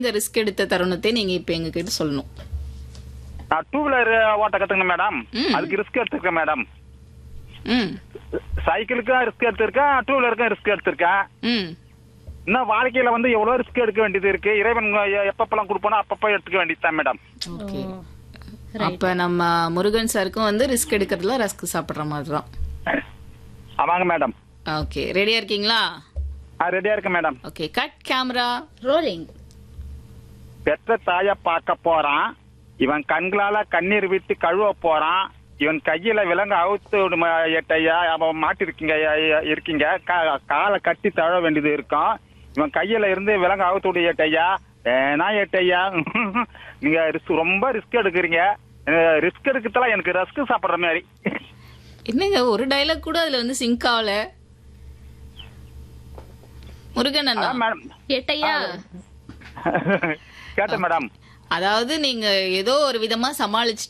இந்த ரிஸ்க் எடுத்த தருணத்தை நீங்க இப்ப எங்க கிட்ட சொல்லணும். நான் டூ வீலர் ஓட்ட கத்துக்கணும் மேடம். ம். அதுக்கு ரிஸ்க் எடுத்திருக்கேன் மேடம். ம் சைக்கிளுக்கும் ரிஸ்க் எடுத்திருக்கேன், டூ வீலருக்கும் ரிஸ்க் எடுத்திருக்கேன். ம் இன்னும் வாழ்க்கையில வந்து எவ்வளவு ரிஸ்க் எடுக்க வேண்டியது இருக்கு. இறைவன் எப்பப்பெல்லாம் கொடுப்பானோ அப்பப்ப எடுத்துக்க வேண்டியதுதான் மேடம். ஓகே. Right. அப்ப நம்ம முருகன் சாருக்கும் வந்து ரிஸ்க் எடுக்கிறதுல ரஸ்க் சாப்பிடுற மாதிரி தான். ஆமாங்க மேடம். ஓகே, ரெடியா இருக்கீங்களா? ரெடியா இருக்கேன் madam. Okay, cut camera rolling. பெற்ற தாய பார்க்க போறான், இவன் கண்களால கண்ணீர் விட்டு கழுவ போறான், இவன் கையில விலங்கு அவுத்து எட்டையா அவன் இருக்கீங்க காலை கட்டி தழ வேண்டியது இருக்கும். இவன் கையில இருந்து விலங்கு அவுத்து விடு எட்டையா, ஏன்னா எட்டையா நீங்க ரொம்ப ரிஸ்க் எடுக்கிறீங்க. ரிஸ்க் எடுக்கிறதுலாம் எனக்கு ரஸ்க் சாப்பிடுற மாதிரி. என்னங்க ஒரு டயலாக் கூட அதுல வந்து சிங்க் ஆகல. முருகன் அண்ணா, மேடம் எட்டையா கேட்டேன் மேடம். அதாவது நீங்க ஏதோ ஒரு விதமா சமாளிச்சு